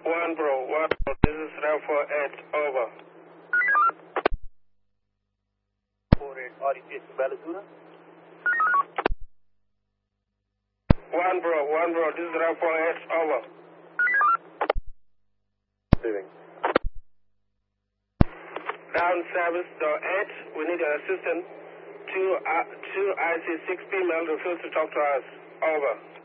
1 bro, 1 bro. This is Ramp 48, over. 48, REPS Balazura. 1 bro, this is Ramp 48, over. Receiving. Down service, door 8, we need an assistant. 2 IC6 female refused to talk to us, over.